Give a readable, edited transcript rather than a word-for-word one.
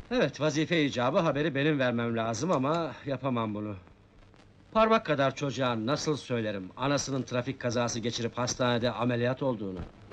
Evet, vazife icabı haberi benim vermem lazım ama yapamam bunu. Parmak kadar çocuğa nasıl söylerim anasının trafik kazası geçirip hastanede ameliyat olduğunu?